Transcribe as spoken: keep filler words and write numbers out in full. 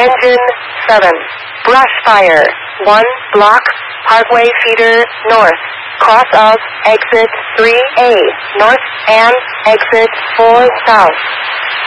Engine seven. Brush fire. one block. Parkway feeder north. Cross of exit three A north and exit four south.